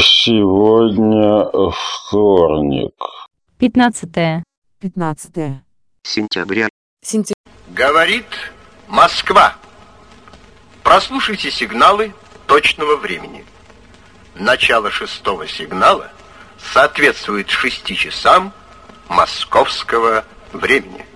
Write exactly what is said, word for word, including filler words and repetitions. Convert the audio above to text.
Сегодня вторник. Пятнадцатое. Пятнадцатое. Сентября. Сентября. Говорит Москва. Прослушайте сигналы точного времени. Начало шестого сигнала соответствует шести часам московского времени.